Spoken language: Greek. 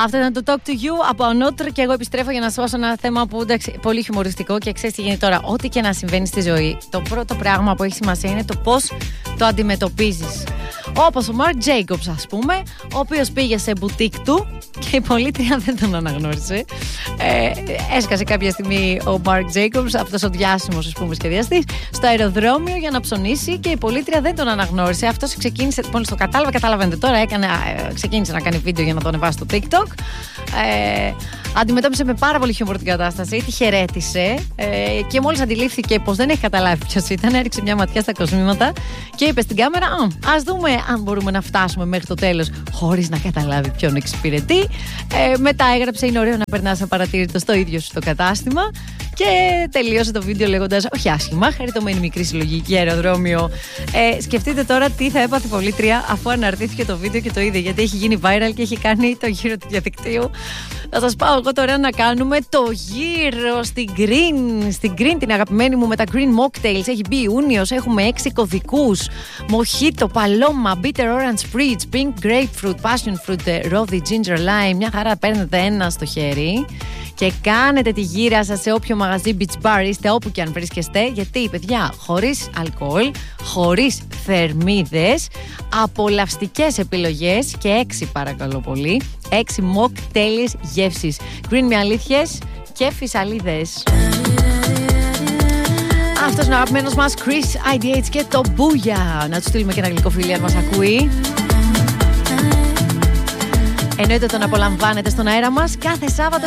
Αυτό ήταν το Talk to You από Another και εγώ επιστρέφω για να σου δώσω ένα θέμα που εντάξει, πολύ χιουμοριστικό και ξέρεις τι γίνεται τώρα. Ό,τι και να συμβαίνει στη ζωή, το πρώτο πράγμα που έχει σημασία είναι το πώς το αντιμετωπίζεις. Όπως ο Marc Jacobs, ας πούμε, ο οποίος πήγε σε μπουτίκ του και η πολίτρια δεν τον αναγνώρισε. Έσκασε κάποια στιγμή ο Marc Jacobs, αυτός ο διάσημος, ας πούμε, σχεδιαστής, στο αεροδρόμιο για να ψωνίσει και η πολίτρια δεν τον αναγνώρισε. Αυτός ξεκίνησε, μόλις το καταλαβαίνετε τώρα, ξεκίνησε να κάνει βίντεο για να το ανεβάσει στο TikTok. Αντιμετώπισε με πάρα πολύ χιούμορ την κατάσταση, τη χαιρέτησε και μόλις αντιλήφθηκε πως δεν έχει καταλάβει ποιος ήταν, έριξε μια ματιά στα κοσμήματα και είπε στην κάμερα: ας δούμε αν μπορούμε να φτάσουμε μέχρι το τέλος χωρίς να καταλάβει ποιον εξυπηρετεί. Μετά έγραψε: είναι ωραίο να περνάς απαρατήρητο στο ίδιο σου το κατάστημα. Και τελείωσε το βίντεο λέγοντας: όχι άσχημα, χαριτωμένη μικρή συλλογική αεροδρόμιο. Σκεφτείτε τώρα τι θα έπαθε η πολίτρια αφού αναρτήθηκε το βίντεο και το είδε, γιατί έχει γίνει viral και έχει κάνει το γύρο του διαδικτύου. Θα σας πάω εγώ τώρα να κάνουμε το γύρο στην Green, την αγαπημένη μου με τα Green Mocktails. Έχει μπει Ιούνιος, έχουμε 6 κωδικούς. Mojito, Paloma, Bitter Orange Spritz, Pink Grapefruit, Passion Fruit, Rosy Ginger Lime. Μια χαρά, παίρνετε ένα στο χέρι και κάνετε τη γύρα σας σε όποιο μαγαζί beach bar είστε, όπου και αν βρίσκεστε. Γιατί, παιδιά, χωρίς αλκοόλ, χωρίς θερμίδες, απολαυστικές επιλογές και 6 παρακαλώ πολύ, 6 mocktails γεύσεις. Green με αλήθειες και φυσαλίδες. Αυτός είναι ο αγαπημένος μας Chris IDH και το Booyah. Να του στείλουμε και ένα γλυκό φίλι αν μας ακούει. Εννοείται τον απολαμβάνετε στον αέρα μας κάθε Σάββατο